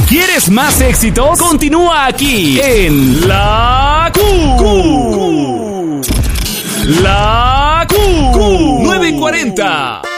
¿Quieres más éxitos? Continúa aquí en La Q. La Q 940.